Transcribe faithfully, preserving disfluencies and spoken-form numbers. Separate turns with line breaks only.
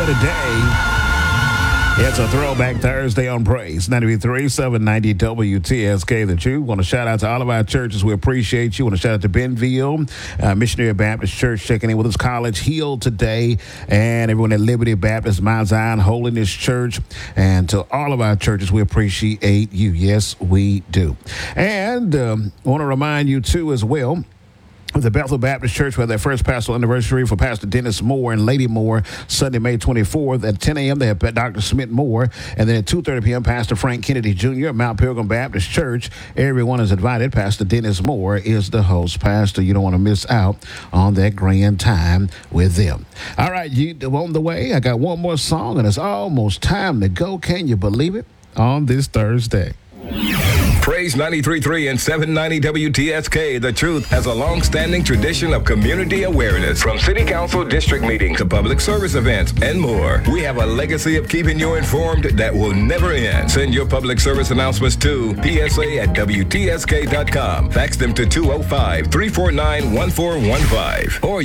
today. It's a Throwback Thursday on Praise ninety-three point three, seven ninety W T S K. The Truth. Want to shout out to all of our churches. We appreciate you. Want to shout out to Benville, uh, Missionary Baptist Church, checking in with us. College Hill today, and everyone at Liberty Baptist, Mount Zion Holiness Church, and to all of our churches, we appreciate you. Yes, we do. And um, want to remind you too as well. The Bethel Baptist Church will have their first pastoral anniversary for Pastor Dennis Moore and Lady Moore, Sunday, May twenty-fourth. At ten a.m., they have Doctor Smith Moore. And then at two thirty p.m., Pastor Frank Kennedy Junior at Mount Pilgrim Baptist Church. Everyone is invited. Pastor Dennis Moore is the host pastor. You don't want to miss out on that grand time with them. All right, you on the way. I got one more song, and it's almost time to go. Can you believe it? On this Thursday.
Praise ninety-three point three and seven ninety W T S K. The Truth has a long-standing tradition of community awareness. From city council district meetings to public service events and more. We have a legacy of keeping you informed that will never end. Send your public service announcements to P S A at W T S K dot com. Fax them to two oh five, three four nine, one four one five. Or